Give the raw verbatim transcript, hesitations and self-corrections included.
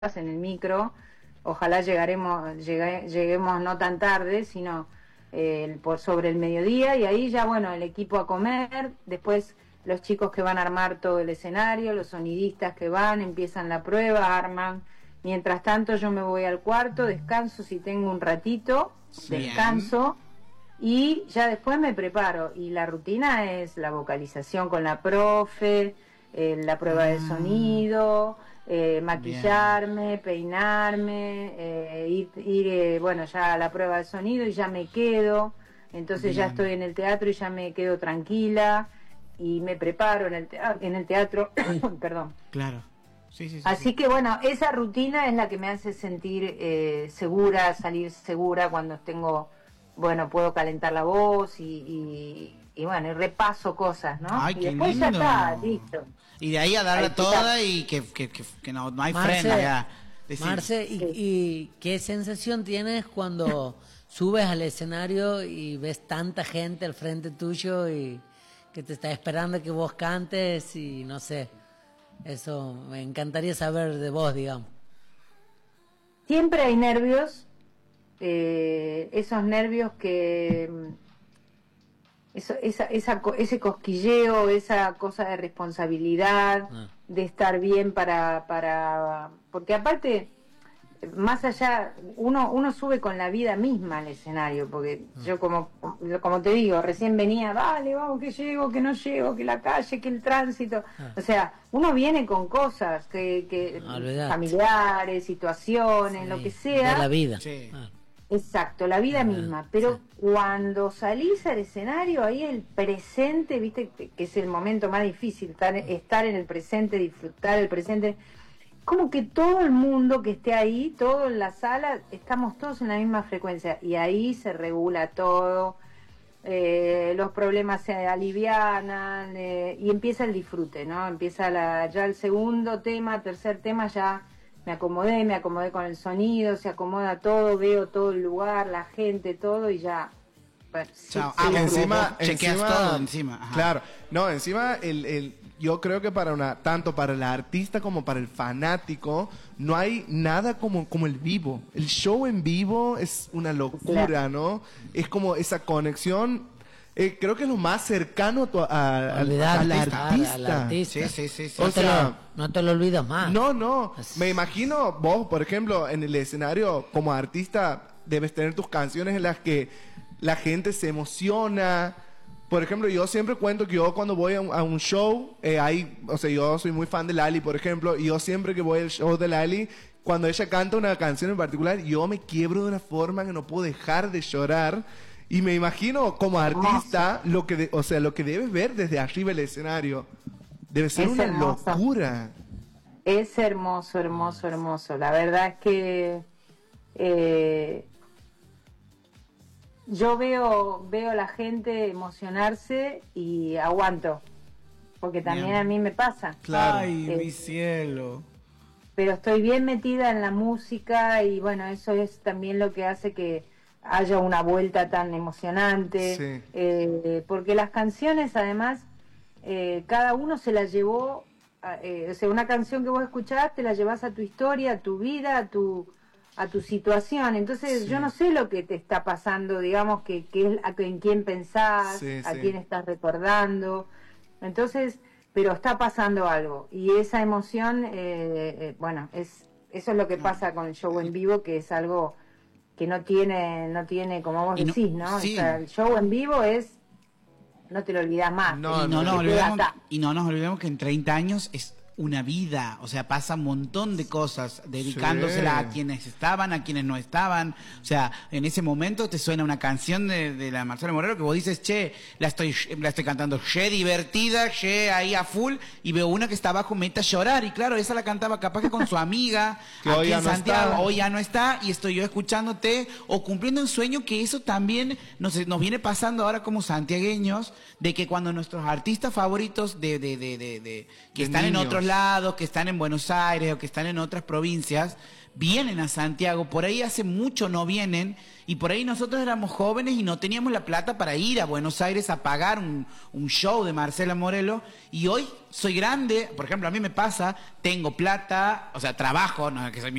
en el micro, ojalá llegaremos, llegue, lleguemos no tan tarde, sino eh, por sobre el mediodía, y ahí ya, bueno, el equipo a comer, después los chicos que van a armar todo el escenario, los sonidistas que van, empiezan la prueba, arman. Mientras tanto yo me voy al cuarto, descanso si tengo un ratito, descanso, y ya después me preparo, y la rutina es la vocalización con la profe, eh, la prueba de sonido, eh, maquillarme, bien, peinarme, eh, ir, ir eh, bueno, ya a la prueba de sonido y ya me quedo, entonces bien, ya estoy en el teatro y ya me quedo tranquila y me preparo en el teatro, en el teatro perdón. Claro. Sí, sí, sí, Así sí. que bueno, esa rutina es la que me hace sentir eh, segura, salir segura cuando tengo, bueno, puedo calentar la voz y, y, y bueno, y repaso cosas, ¿no? Ay, y qué después lindo. ya está, listo. Y de ahí a darla ahí toda y que, que, que, que no, no hay Marce, freno ya. Decir. Marce, ¿y, ¿y qué sensación tienes cuando subes al escenario y ves tanta gente al frente tuyo y que te está esperando que vos cantes y no sé? Eso me encantaría saber de vos, digamos. Siempre hay nervios, eh, esos nervios que... Eso, esa, esa, ese cosquilleo, esa cosa de responsabilidad, ah. de estar bien para, para... Porque aparte, más allá, uno uno sube con la vida misma al escenario, porque ah. yo como como te digo, recién venía, vale, vamos, que llego, que no llego, que la calle, que el tránsito, ah. o sea, uno viene con cosas, que, que familiares, situaciones, sí, lo que sea. De la vida. Sí. Ah. Exacto, la vida ah, misma, pero sí, cuando salís al escenario, ahí el presente, viste, que es el momento más difícil, estar, estar en el presente, disfrutar el presente, como que todo el mundo que esté ahí, todo en la sala, estamos todos en la misma frecuencia, y ahí se regula todo, eh, los problemas se alivianan, eh, y empieza el disfrute, ¿no? Empieza la, ya el segundo tema, tercer tema, ya... me acomodé, me acomodé con el sonido, se acomoda todo, veo todo el lugar, la gente, todo y ya. Bueno, sí, ah, sí, encima, chequeas encima, todo encima. Ajá. Claro, no, encima el, el, yo creo que para una, tanto para el artista como para el fanático, no hay nada como, como el vivo. El show en vivo es una locura, claro, ¿no? Es como esa conexión. Eh, creo que es lo más cercano a, a, al, al, al artista. Al artista. Sí, sí, sí, sí. No, o te sea, lo, no te lo olvidas más. No, no. Me imagino vos, por ejemplo, en el escenario como artista debes tener tus canciones en las que la gente se emociona. Por ejemplo, yo siempre cuento que yo cuando voy a un, a un show, eh, hay, o sea, yo soy muy fan de Lali, por ejemplo, y yo siempre que voy al show de Lali, cuando ella canta una canción en particular, yo me quiebro de una forma que no puedo dejar de llorar. Y me imagino como artista lo que, de, o sea, lo que debes ver desde arriba el escenario debe ser es una hermoso. locura. Es hermoso, hermoso, hermoso. La verdad es que eh, yo veo veo a la gente emocionarse y aguanto, porque también bien, a mí me pasa. Claro. Ay, eh, mi cielo. Pero estoy bien metida en la música y bueno, eso es también lo que hace que haya una vuelta tan emocionante, sí, eh, porque las canciones además eh, cada uno se la llevó, eh, o sea, una canción que vos escuchás te la llevas a tu historia, a tu vida, a tu a tu situación, entonces sí, yo no sé lo que te está pasando, digamos, que, que es a, en quién pensás, sí, a sí. quién estás recordando, entonces, pero está pasando algo, y esa emoción, eh, eh, bueno, es eso es lo que pasa con el show en vivo, que es algo que no tiene, no tiene, como vos decís, ¿no? Sí. O sea, el show en vivo es, no te lo olvidás más. No, y, no, no, olvidemos, y no nos olvidemos que en treinta años es una vida, o sea, pasa un montón de cosas dedicándosela sí. a quienes estaban, a quienes no estaban, o sea, en ese momento te suena una canción de, de la Marcela Morero que vos dices, che, la estoy la estoy cantando, che, divertida, che, ahí a full, y veo una que está abajo, mete a llorar, y claro, esa la cantaba capaz que con su amiga, aquí en Santiago, no hoy ya no está, y estoy yo escuchándote, o cumpliendo un sueño, que eso también nos, nos viene pasando ahora como santiagueños, de que cuando nuestros artistas favoritos de, de, de, de, de que de están niños. en otro otros lados, que están en Buenos Aires o que están en otras provincias, vienen a Santiago, por ahí hace mucho no vienen, y por ahí nosotros éramos jóvenes y no teníamos la plata para ir a Buenos Aires a pagar un, un show de Marcela Morelo, y hoy soy grande, por ejemplo, a mí me pasa, tengo plata, o sea, trabajo, no es que soy